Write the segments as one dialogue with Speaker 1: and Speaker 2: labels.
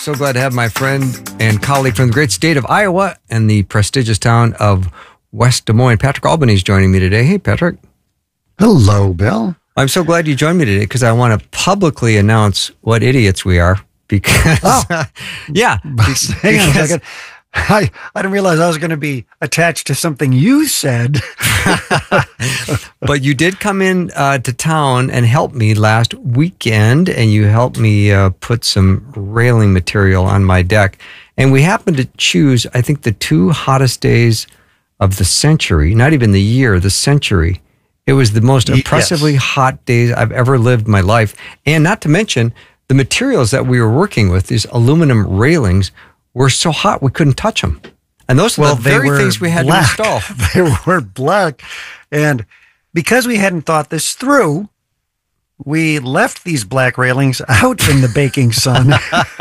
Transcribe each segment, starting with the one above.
Speaker 1: So glad to have my friend and colleague from the great state of Iowa and the prestigious town of West Des Moines. Patrick Albany is joining me today. Hey, Patrick.
Speaker 2: Hello, Bill.
Speaker 1: I'm so glad you joined me today because I want to publicly announce what idiots we are. Because, yeah.
Speaker 2: Hang on a second. I didn't realize I was going to be attached to something you said.
Speaker 1: But you did come in to town and help me last weekend, and you helped me put some railing material on my deck. And we happened to choose, I think, the two hottest days of the century, not even the year, the century. It was the most oppressively hot days I've ever lived my life. And not to mention, the materials that we were working with, these aluminum railings, were so hot we couldn't touch them. And those are the very things we had to install.
Speaker 2: They were black. And because we hadn't thought this through, we left these black railings out in the baking sun.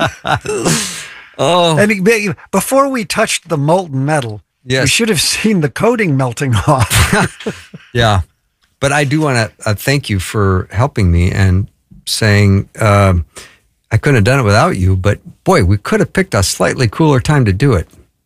Speaker 2: And before we touched the molten metal, we should have seen the coating melting off.
Speaker 1: Yeah. But I do want to thank you for helping me and saying I couldn't have done it without you, but boy, we could have picked a slightly cooler time to do it.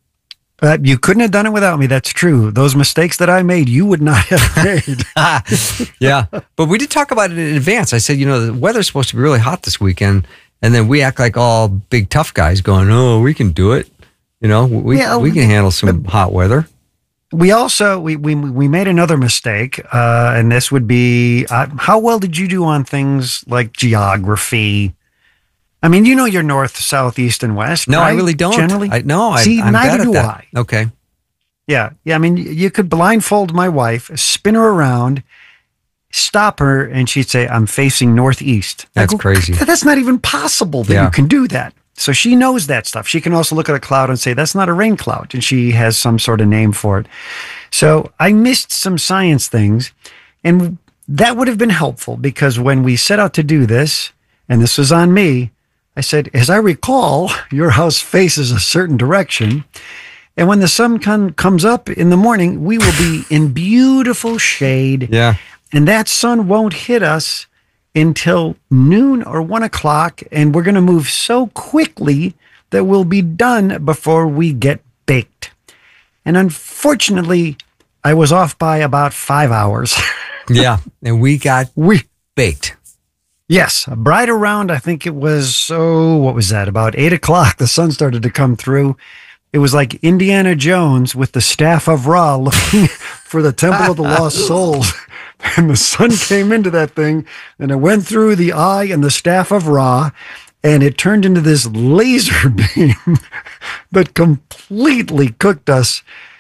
Speaker 2: You couldn't have done it without me. That's true. Those mistakes that I made, you would not have made.
Speaker 1: Yeah. But we did talk about it in advance. I said, the weather's supposed to be really hot this weekend. And then we act like all big tough guys going, oh, we can do it. We can handle some hot weather.
Speaker 2: We also, we made another mistake, and this would be, how well did you do on things like geography? I mean, you're north, south, east, and west.
Speaker 1: No,
Speaker 2: right?
Speaker 1: I really don't.
Speaker 2: Generally,
Speaker 1: See, I'm
Speaker 2: neither
Speaker 1: bad at
Speaker 2: do
Speaker 1: that.
Speaker 2: I.
Speaker 1: Okay.
Speaker 2: Yeah. I mean, you could blindfold my wife, spin her around, stop her, and she'd say, "I'm facing northeast."
Speaker 1: That's crazy.
Speaker 2: That's not even possible that you can do that. So she knows that stuff. She can also look at a cloud and say, "That's not a rain cloud," and she has some sort of name for it. So I missed some science things, and that would have been helpful because when we set out to do this, and this was on me, I said, as I recall, your house faces a certain direction. And when the sun comes up in the morning, we will be in beautiful shade.
Speaker 1: Yeah.
Speaker 2: And that sun won't hit us until noon or 1 o'clock. And we're going to move so quickly that we'll be done before we get baked. And unfortunately, I was off by about 5 hours.
Speaker 1: Yeah. And we got baked.
Speaker 2: Yes, right around, I think it was, what was that? About 8 o'clock, the sun started to come through. It was like Indiana Jones with the staff of Ra looking for the Temple of the Lost Souls. And the sun came into that thing, and it went through the eye and the staff of Ra, and it turned into this laser beam that completely cooked us.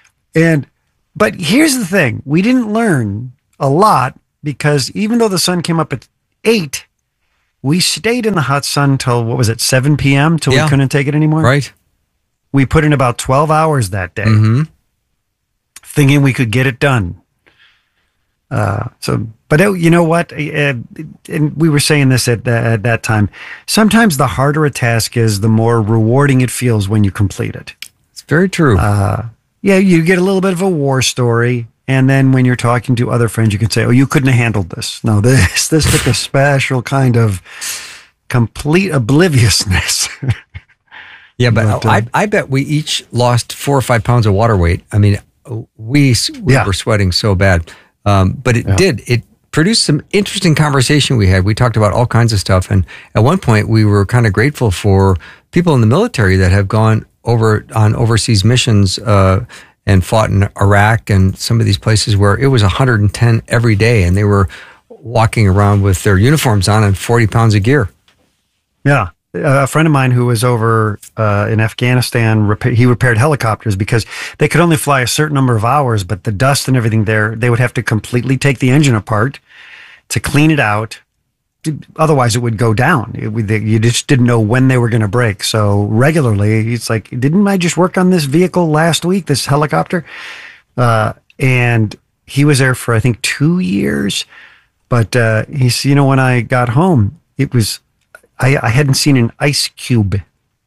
Speaker 2: But here's the thing. We didn't learn a lot because even though the sun came up at 8, we stayed in the hot sun till, 7 p.m. till we couldn't take it anymore?
Speaker 1: Right.
Speaker 2: We put in about 12 hours that day, thinking we could get it done. You know what? And we were saying this at that time. Sometimes the harder a task is, the more rewarding it feels when you complete it.
Speaker 1: It's very true.
Speaker 2: You get a little bit of a war story. And then when you're talking to other friends, you can say, oh, you couldn't have handled this. No, this took a special kind of complete obliviousness.
Speaker 1: Yeah, but I bet we each lost 4 or 5 pounds of water weight. I mean, we were sweating so bad. But it produced some interesting conversation we had. We talked about all kinds of stuff. And at one point, we were kind of grateful for people in the military that have gone over on overseas missions and fought in Iraq and some of these places where it was 110 every day, and they were walking around with their uniforms on and 40 pounds of gear.
Speaker 2: Yeah. A friend of mine who was over in Afghanistan, he repaired helicopters because they could only fly a certain number of hours, but the dust and everything there, they would have to completely take the engine apart to clean it out. Otherwise, it would go down. You just didn't know when they were going to break. So regularly, it's like, didn't I just work on this vehicle last week, this helicopter? And he was there for, I think, 2 years. But he said, when I got home, it was, I hadn't seen an ice cube.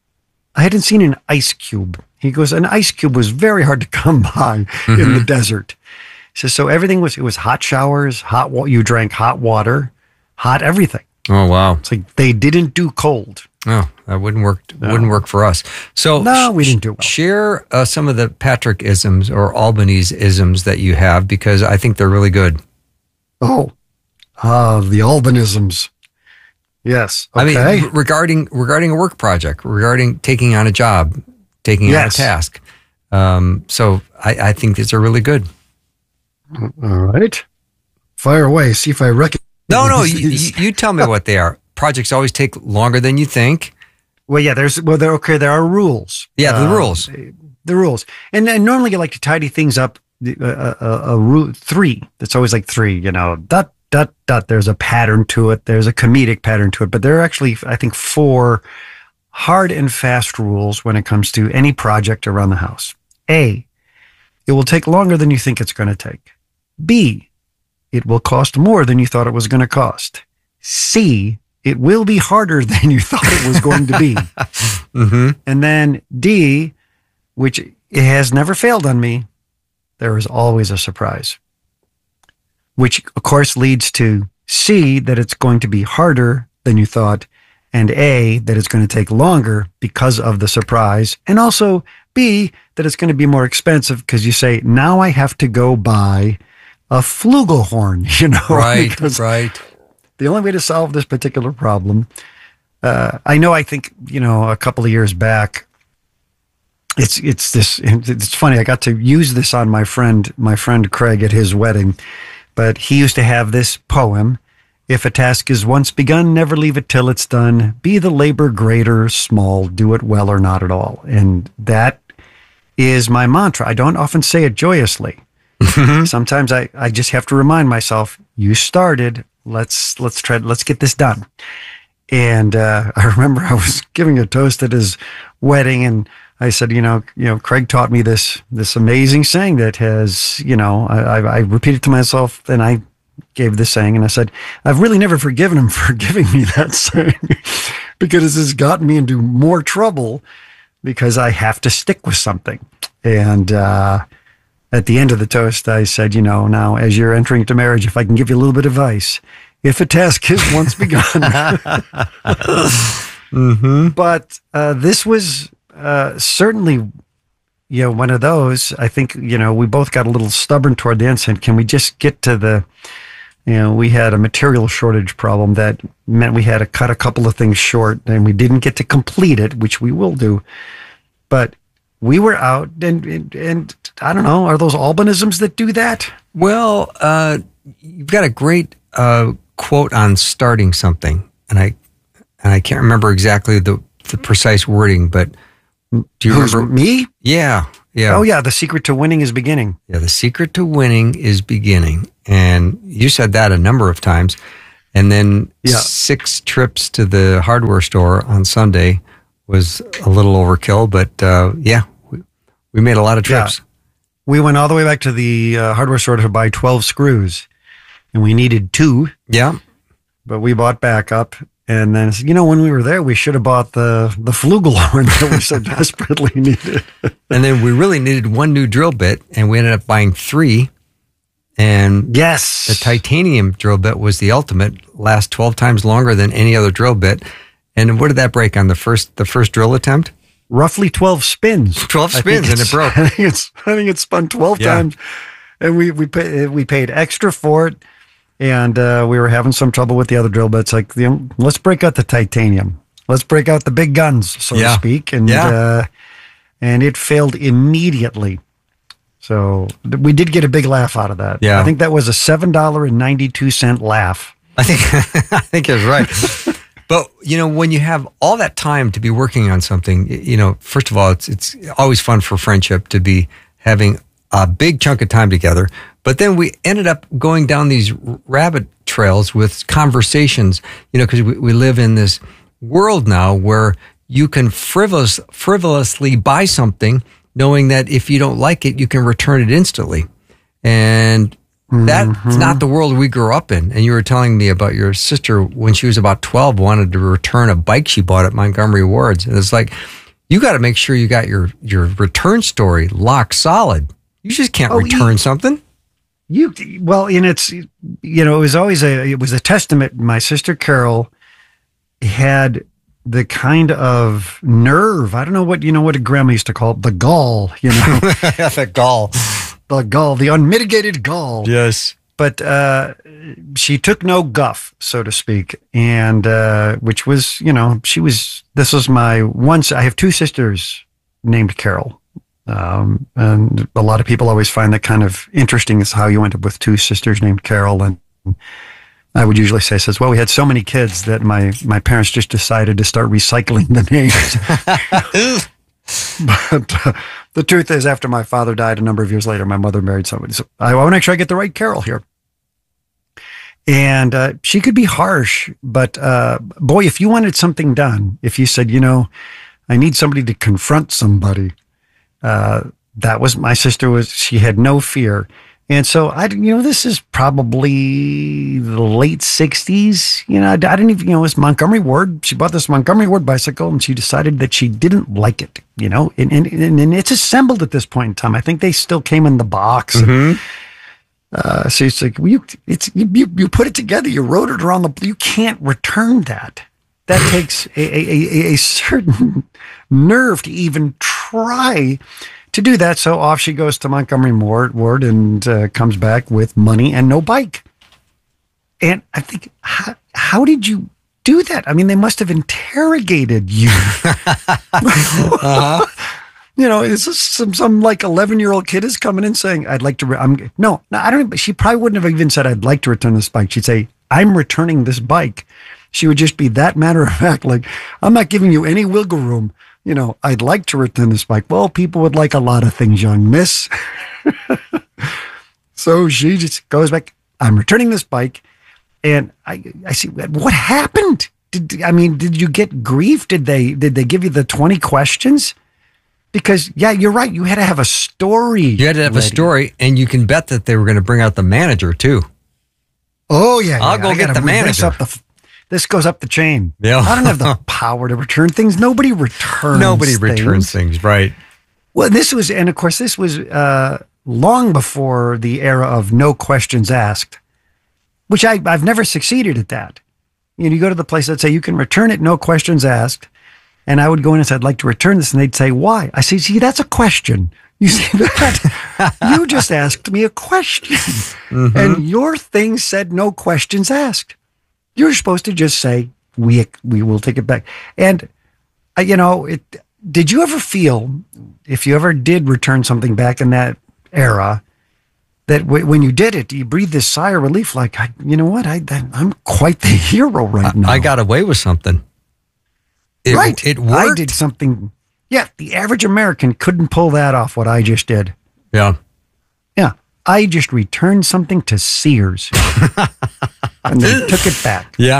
Speaker 2: He goes, an ice cube was very hard to come by in the desert. He says, so everything it was hot showers, you drank hot water, hot everything.
Speaker 1: Oh, wow.
Speaker 2: It's like they didn't do cold.
Speaker 1: Oh, that wouldn't work. Wouldn't work for us. So
Speaker 2: no, we didn't do well.
Speaker 1: Share some of the Patrick isms or Albanese isms that you have, because I think they're really good.
Speaker 2: Oh, the Albanisms. Yes. Okay.
Speaker 1: I mean, regarding a work project, regarding taking on a job, taking on a task. So I think these are really good.
Speaker 2: All right. Fire away. See if I recognize.
Speaker 1: No. You tell me what they are. Projects always take longer than you think.
Speaker 2: Well, yeah. There are rules.
Speaker 1: Yeah, the rules.
Speaker 2: The rules. And normally you like to tidy things up. A rule 3. That's always like 3. Dot dot dot. There's a pattern to it. There's a comedic pattern to it. But there are actually, I think, 4 hard and fast rules when it comes to any project around the house. A, it will take longer than you think it's going to take. B, it will cost more than you thought it was going to cost. C, it will be harder than you thought it was going to be.
Speaker 1: Mm-hmm.
Speaker 2: And then D, which it has never failed on me, there is always a surprise. Which, of course, leads to C, that it's going to be harder than you thought, and A, that it's going to take longer because of the surprise, and also B, that it's going to be more expensive because you say, now I have to go buy a flugelhorn,
Speaker 1: Right, right.
Speaker 2: The only way to solve this particular problem, I think, a couple of years back, it's funny, I got to use this on my friend Craig at his wedding, but he used to have this poem: if a task is once begun, never leave it till it's done. Be the labor great or small, do it well or not at all. And that is my mantra. I don't often say it joyously. Sometimes I just have to remind myself, you started, let's get this done. And I remember I was giving a toast at his wedding, and I said, Craig taught me this amazing saying that has, I repeated to myself, and I gave this saying, and I said, I've really never forgiven him for giving me that saying because it's gotten me into more trouble because I have to stick with something. And at the end of the toast, I said, now as you're entering into marriage, if I can give you a little bit of advice, if a task is once begun.
Speaker 1: Mm-hmm.
Speaker 2: But this was certainly, one of those. I think, we both got a little stubborn toward the end, saying, can we just get to we had a material shortage problem that meant we had to cut a couple of things short, and we didn't get to complete it, which we will do. But we were out, and I don't know, are those Albanisms that do that?
Speaker 1: Well, you've got a great quote on starting something, and I can't remember exactly the precise wording, but do you remember
Speaker 2: me?
Speaker 1: Yeah.
Speaker 2: Oh yeah, the secret to winning is beginning.
Speaker 1: Yeah, the secret to winning is beginning, and you said that a number of times. And then 6 trips to the hardware store on Sunday was a little overkill, but we made a lot of trips.
Speaker 2: Yeah. We went all the way back to the hardware store to buy 12 screws, and we needed 2.
Speaker 1: Yeah.
Speaker 2: But we bought backup, and then, when we were there, we should have bought the flugelhorn that we so desperately needed.
Speaker 1: And then we really needed 1 new drill bit, and we ended up buying 3. And
Speaker 2: yes,
Speaker 1: the titanium drill bit was the ultimate, lasts 12 times longer than any other drill bit. And what did that break on the first drll attempt?
Speaker 2: Roughly 12 spins.
Speaker 1: 12 spins, and it broke.
Speaker 2: I think it spun 12 times, and we paid extra for it, and we were having some trouble with the other drill bits. Like, let's break out the titanium. Let's break out the big guns, so to speak. And and it failed immediately. So we did get a big laugh out of that.
Speaker 1: Yeah.
Speaker 2: I think that was a $7.92 laugh.
Speaker 1: I think you're right. But, when you have all that time to be working on something, first of all, it's always fun for friendship to be having a big chunk of time together. But then we ended up going down these rabbit trails with conversations, because we live in this world now where you can frivolously buy something knowing that if you don't like it, you can return it instantly. And that's not the world we grew up in. And you were telling me about your sister when she was about 12, wanted to return a bike she bought at Montgomery Ward's. And it's like, you got to make sure you got your return story lock solid. You just can't return something.
Speaker 2: And it's, it was a testament. My sister Carol had the kind of nerve, I don't know what a grandma used to call it, the gall,
Speaker 1: The gall.
Speaker 2: The gall, the unmitigated gall.
Speaker 1: Yes.
Speaker 2: But she took no guff, so to speak. And which was, this was I have two sisters named Carol. And a lot of people always find that kind of interesting is how you end up with two sisters named Carol. And I would usually says, well, we had so many kids that my parents just decided to start recycling the names. But the truth is, after my father died a number of years later, my mother married somebody. So I want to make sure I get the right Carol here. And she could be harsh, but boy, if you wanted something done, if you said, I need somebody to confront somebody, that was my sister. She had no fear. And so this is probably the late 60s. I didn't even, it was Montgomery Ward. She bought this Montgomery Ward bicycle and she decided that she didn't like it, and it's assembled at this point in time. I think they still came in the box.
Speaker 1: Mm-hmm.
Speaker 2: So it's like, you put it together, you rode it around you can't return that. That takes a certain nerve to even try to do that. So off she goes to Montgomery Ward and comes back with money and no bike. And I think, how did you do that? I mean, they must have interrogated you.
Speaker 1: Uh-huh.
Speaker 2: It's just some like 11-year-old kid is coming in saying, I'd like to, no, I don't, she probably wouldn't have even said, I'd like to return this bike. She'd say, I'm returning this bike. She would just be that matter of fact, like, I'm not giving you any wiggle room. I'd like to return this bike. Well, people would like a lot of things, young miss. So she just goes back, I'm returning this bike. And I see, what happened? Did you get grief? Did they give you the 20 questions? Because, yeah, you're right. You had to have a story.
Speaker 1: You had to have a story, and you can bet that they were going to bring out the manager, too.
Speaker 2: Oh, yeah.
Speaker 1: I'll go get the manager.
Speaker 2: This goes up the chain.
Speaker 1: Yeah.
Speaker 2: I don't have the power to return things. Nobody returns
Speaker 1: things, right?
Speaker 2: Well, this was long before the era of no questions asked, which I've never succeeded at that. You go to the place that say you can return it, no questions asked. And I would go in and say, I'd like to return this. And they'd say, why? I say, see, that's a question. You see that? You just asked me a question. Mm-hmm. And your thing said no questions asked. You're supposed to just say, we will take it back. And, did you ever feel, if you ever did return something back in that era, that when you did it, you breathed this sigh of relief, like, I'm quite the hero right now.
Speaker 1: I got away with something.
Speaker 2: Right.
Speaker 1: It worked.
Speaker 2: I did something. Yeah. The average American couldn't pull that off, what I just did.
Speaker 1: Yeah.
Speaker 2: Yeah. I just returned something to Sears and they took it back.
Speaker 1: Yeah.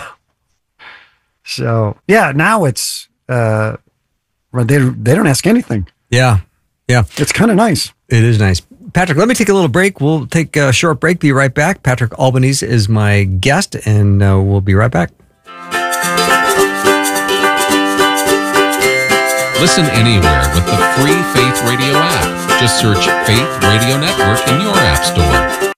Speaker 2: So, yeah, now it's, they don't ask anything.
Speaker 1: Yeah. Yeah.
Speaker 2: It's kind of nice.
Speaker 1: It is nice. Patrick, let me take a little break. We'll take a short break. Be right back. Patrick Albanese is my guest, and we'll be right back.
Speaker 3: Listen anywhere with the free Faith Radio app. Just search Faith Radio Network in your app store.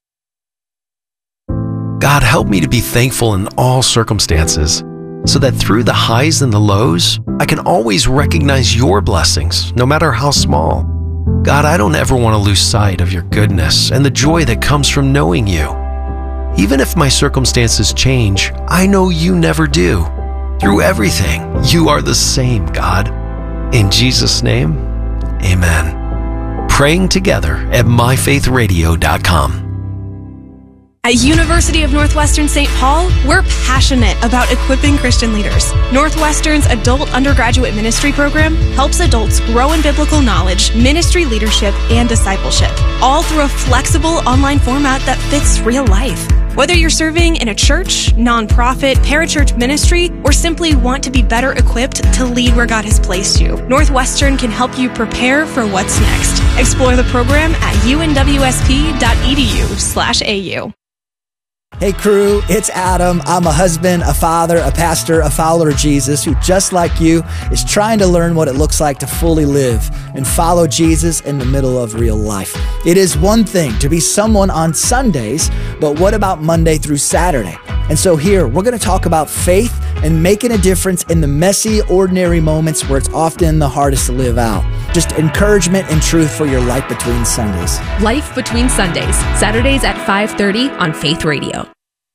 Speaker 4: God, help me to be thankful in all circumstances, so that through the highs and the lows, I can always recognize your blessings, no matter how small. God, I don't ever want to lose sight of your goodness and the joy that comes from knowing you. Even if my circumstances change, I know you never do. Through everything, you are the same, God. In Jesus' name, amen. Praying together at myfaithradio.com.
Speaker 5: At University of Northwestern St. Paul, we're passionate about equipping Christian leaders. Northwestern's adult undergraduate ministry program helps adults grow in biblical knowledge, ministry leadership, and discipleship, all through a flexible online format that fits real life. Whether you're serving in a church, nonprofit, parachurch ministry, or simply want to be better equipped to lead where God has placed you, Northwestern can help you prepare for what's next. Explore the program at unwsp.edu/au.
Speaker 6: Hey crew, it's Adam. I'm a husband, a father, a pastor, a follower of Jesus who, just like you, is trying to learn what it looks like to fully live and follow Jesus in the middle of real life. It is one thing to be someone on Sundays, but what about Monday through Saturday? And so here, we're going to talk about faith and making a difference in the messy, ordinary moments where it's often the hardest to live out. Just encouragement and truth for your life between Sundays.
Speaker 7: Life Between Sundays, Saturdays at 5:30 on Faith Radio.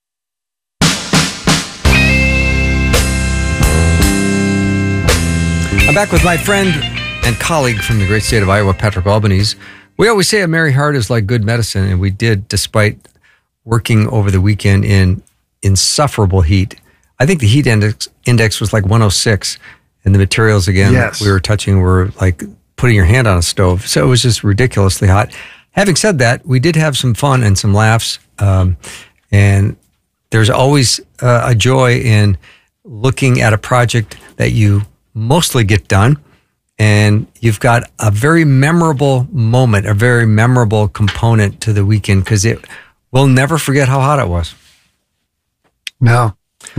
Speaker 1: I'm back with my friend and colleague from the great state of Iowa, Patrick Albanese. We always say a merry heart is like good medicine, and we did, despite working over the weekend in insufferable heat. I think the heat index was like 106, and the materials, again,
Speaker 2: Yes.
Speaker 1: we were touching were like putting your hand on a stove. So it was just ridiculously hot. Having said that, we did have some fun and some laughs, and there's always a joy in looking at a project that you mostly get done, and you've got a very memorable moment, a very memorable component to the weekend, because we'll never forget how hot it was.
Speaker 2: No.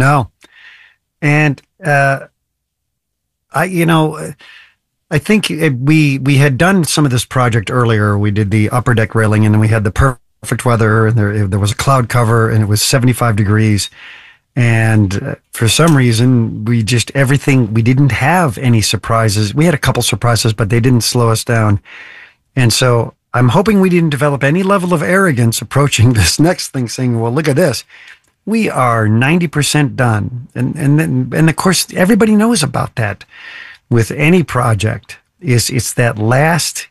Speaker 2: And I think we had done some of this project earlier. We did the upper deck railing, and then we had the perfect weather, and there was a cloud cover, and it was 75 degrees. And for some reason, we didn't have any surprises. We had a couple surprises, but they didn't slow us down. And so I'm hoping we didn't develop any level of arrogance approaching this next thing, saying, well, look at this. We are 90% done. And of course, everybody knows about that with any project. It's that last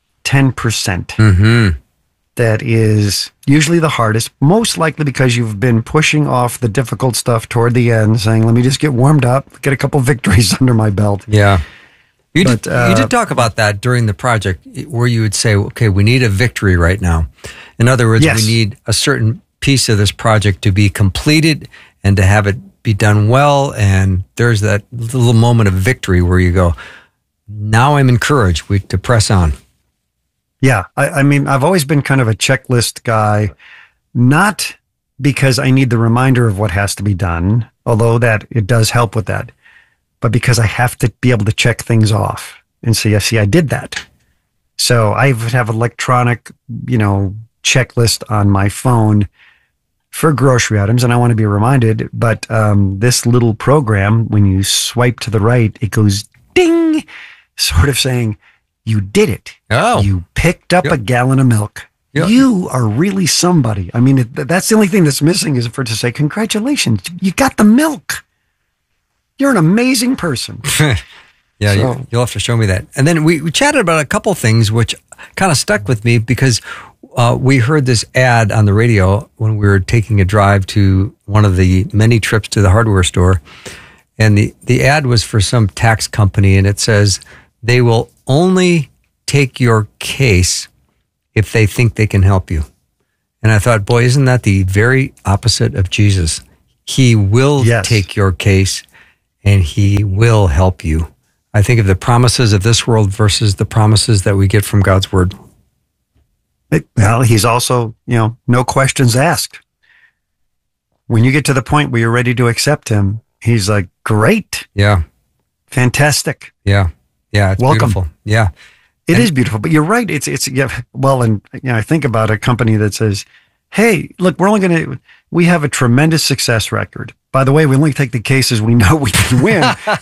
Speaker 2: 10%. That is usually the hardest, most likely because you've been pushing off the difficult stuff toward the end, saying, let me just get warmed up, get a couple victories under my belt.
Speaker 1: Yeah. You did talk about that during the project, where you would say, okay, we need a victory right now. In other words,
Speaker 2: Yes.
Speaker 1: we need a certain piece of this project to be completed and to have it be done well. And there's that little moment of victory where you go, now I'm encouraged to press on.
Speaker 2: Yeah. I mean, I've always been kind of a checklist guy, not because I need the reminder of what has to be done, although that it does help with that, but because I have to be able to check things off and say, I did that. So I have electronic, checklist on my phone for grocery items, and I want to be reminded, but this little program, when you swipe to the right, it goes ding, sort of saying, you did it.
Speaker 1: Oh.
Speaker 2: You picked up a gallon of milk.
Speaker 1: Yep.
Speaker 2: You are really somebody. I mean, that's the only thing that's missing is for it to say, congratulations, you got the milk. You're an amazing person.
Speaker 1: Yeah,
Speaker 2: So-
Speaker 1: you'll have to show me that. And then we chatted about a couple things which kind of stuck with me, because we heard this ad on the radio when we were taking a drive to one of the many trips to the hardware store. And the ad was for some tax company, and it says, they will only take your case if they think they can help you. And I thought, boy, isn't that the very opposite of Jesus? He will
Speaker 2: Yes.
Speaker 1: take your case, and he will help you. I think of the promises of this world versus the promises that we get from God's word.
Speaker 2: Well, he's also, no questions asked. When you get to the point where you're ready to accept him, he's like, great,
Speaker 1: Yeah,
Speaker 2: fantastic.
Speaker 1: yeah, it's
Speaker 2: Welcome.
Speaker 1: beautiful. Yeah,
Speaker 2: It is beautiful, but you're right. It's well, and I think about a company that says, "Hey, look, we have a tremendous success record. By the way, we only take the cases we know we can win."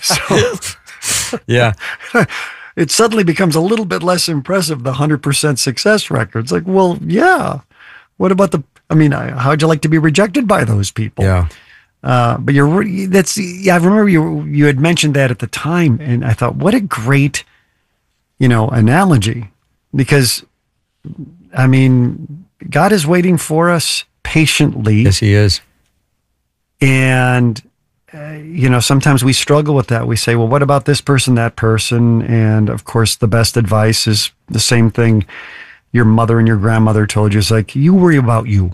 Speaker 2: So
Speaker 1: yeah.
Speaker 2: it suddenly becomes a little bit less impressive, the 100% success record. It's like, well, yeah. What about how'd you like to be rejected by those people?
Speaker 1: Yeah.
Speaker 2: But I remember you had mentioned that at the time, and I thought, what a great, analogy, because God is waiting for us patiently.
Speaker 1: Yes, he is.
Speaker 2: And, sometimes we struggle with that. We say, well, what about this person, that person? And of course, the best advice is the same thing your mother and your grandmother told you. It's like, you worry about you.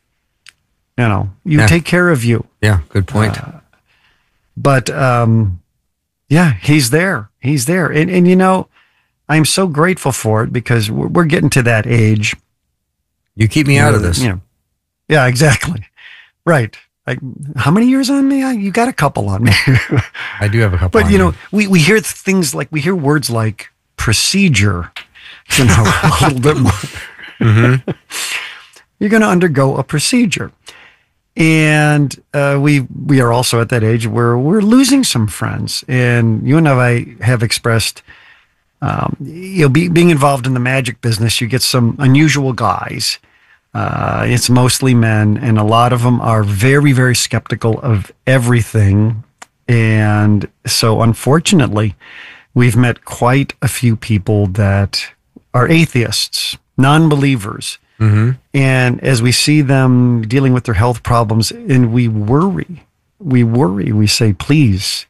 Speaker 2: Take care of you.
Speaker 1: Yeah, good point.
Speaker 2: But he's there. He's there. And I'm so grateful for it, because we're getting to that age.
Speaker 1: You keep me out of this.
Speaker 2: Yeah, exactly. Right. How many years on me? You got a couple on me.
Speaker 1: I do have a couple.
Speaker 2: But, we hear things like, we hear words like procedure, a little bit more. Mm-hmm. You're going to undergo a procedure. And we are also at that age where we're losing some friends. And you and I have expressed, being involved in the magic business, you get some unusual guys. It's mostly men, and a lot of them are very, very skeptical of everything. And so, unfortunately, we've met quite a few people that are atheists, non-believers. Mm-hmm. And as we see them dealing with their health problems, and we worry, we say, please,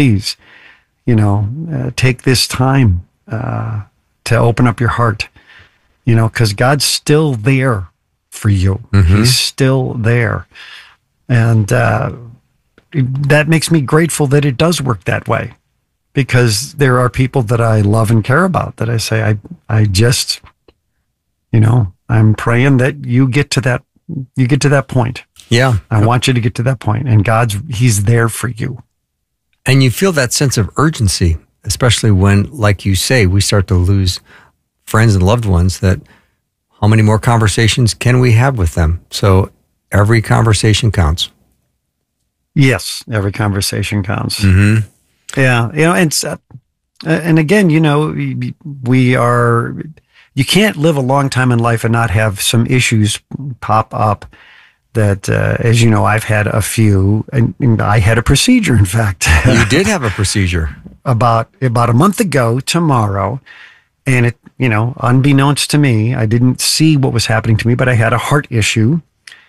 Speaker 2: take this time to open up your heart, because God's still there for you. Mm-hmm. He's still there. And that makes me grateful that it does work that way, because there are people that I love and care about that I say, I just, I'm praying that you get to that point.
Speaker 1: Yeah.
Speaker 2: I want you to get to that point, and He's there for you.
Speaker 1: And you feel that sense of urgency, especially when, like you say, we start to lose friends and loved ones, that how many more conversations can we have with them? So every conversation counts.
Speaker 2: Yes, every conversation counts.
Speaker 1: Mm-hmm.
Speaker 2: Yeah, and again, you can't live a long time in life and not have some issues pop up that, as you know, I've had a few, and I had a procedure, in fact.
Speaker 1: You did have a procedure.
Speaker 2: About a month ago tomorrow, and it, unbeknownst to me, I didn't see what was happening to me, but I had a heart issue,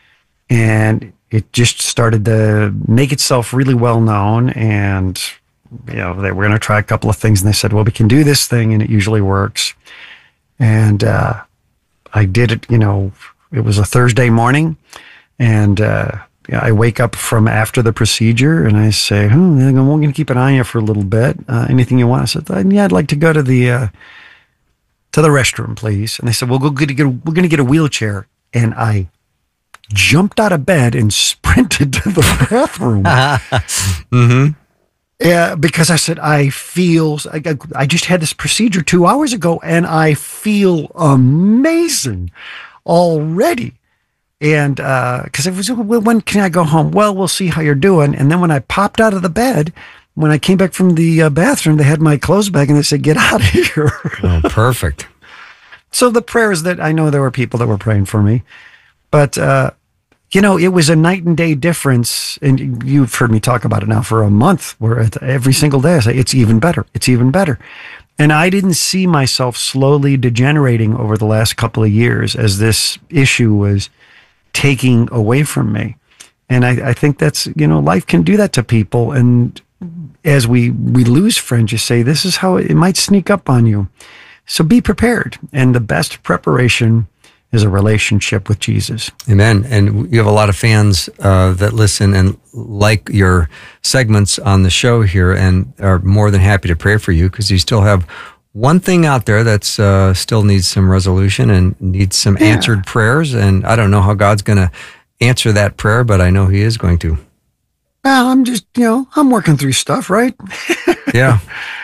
Speaker 2: and it just started to make itself really well known. And, they were going to try a couple of things, and they said, well, we can do this thing, and it usually works. And I did it, it was a Thursday morning, and I wake up from after the procedure, and I say, we're going to keep an eye on you for a little bit. Anything you want? I said, yeah, I'd like to go to the restroom, please. And they said, well, we're going to get a wheelchair. And I jumped out of bed and sprinted to the bathroom.
Speaker 1: Mm-hmm.
Speaker 2: Yeah, because I said, I just had this procedure 2 hours ago, and I feel amazing already. And because it was, well, when can I go home? Well, we'll see how you're doing. And then when I popped out of the bed, when I came back from the bathroom, they had my clothes bag, and they said, get out of here.
Speaker 1: Oh, perfect.
Speaker 2: So the prayers that, I know there were people that were praying for me, but it was a night and day difference. And you've heard me talk about it now for a month, where every single day I say, it's even better. It's even better. And I didn't see myself slowly degenerating over the last couple of years as this issue was taking away from me. And I think that's, life can do that to people. And as we lose friends, you say, this is how it might sneak up on you. So be prepared. And the best preparation is a relationship with Jesus.
Speaker 1: Amen. And you have a lot of fans that listen and like your segments on the show here, and are more than happy to pray for you, because you still have one thing out there that's still needs some resolution and needs some answered prayers. And I don't know how God's going to answer that prayer, but I know He is going to.
Speaker 2: Well, I'm just, I'm working through stuff, right?
Speaker 1: Yeah.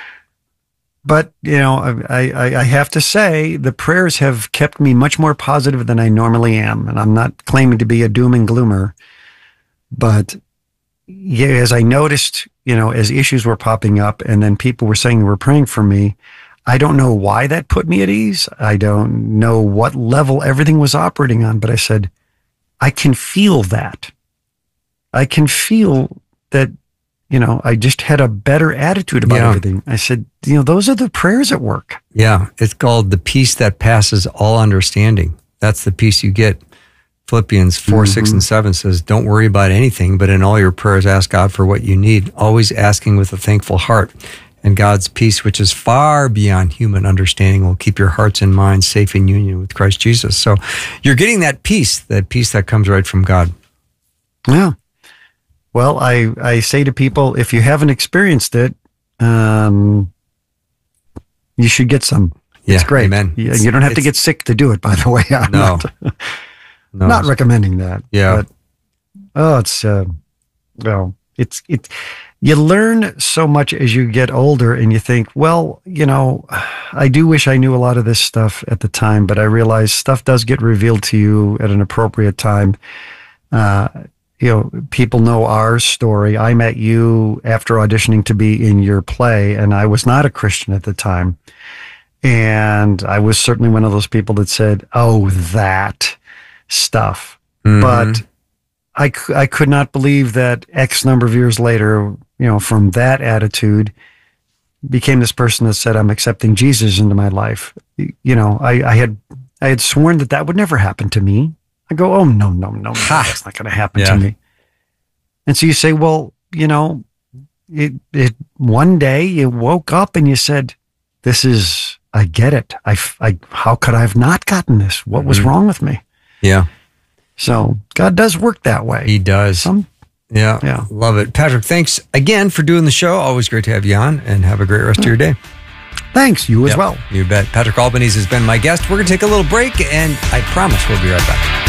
Speaker 2: But, I have to say, the prayers have kept me much more positive than I normally am. And I'm not claiming to be a doom and gloomer. But as I noticed, as issues were popping up, and then people were saying they were praying for me, I don't know why that put me at ease. I don't know what level everything was operating on, but I said, I can feel that. I can feel that, I just had a better attitude about everything. I said, those are the prayers at work.
Speaker 1: Yeah. It's called the peace that passes all understanding. That's the peace you get. Philippians 4, 6, and 7 says, don't worry about anything, but in all your prayers, ask God for what you need, always asking with a thankful heart. And God's peace, which is far beyond human understanding, will keep your hearts and minds safe in union with Christ Jesus. So you're getting that peace that comes right from God.
Speaker 2: Yeah. Well, I say to people, if you haven't experienced it, you should get some. It's great.
Speaker 1: Amen.
Speaker 2: You don't have to get sick to do it, by the way. I'm not recommending that.
Speaker 1: Yeah.
Speaker 2: Oh, it's you learn so much as you get older, and you think, well, I do wish I knew a lot of this stuff at the time, but I realize stuff does get revealed to you at an appropriate time. People know our story. I met you after auditioning to be in your play, and I was not a Christian at the time. And I was certainly one of those people that said, oh, that stuff. Mm-hmm. But I could not believe that X number of years later, from that attitude, became this person that said, I'm accepting Jesus into my life. I had sworn that would never happen to me. I go, oh, no, that's not going to happen to me. And so you say, well, it one day you woke up and you said, I get it. How could I have not gotten this? What was wrong with me?
Speaker 1: Yeah.
Speaker 2: So God does work that way.
Speaker 1: He does. Yeah. Love it. Patrick, thanks again for doing the show. Always great to have you on, and have a great rest of your day.
Speaker 2: Thanks. You as well.
Speaker 1: You bet. Patrick Albanese has been my guest. We're going to take a little break, and I promise we'll be right back.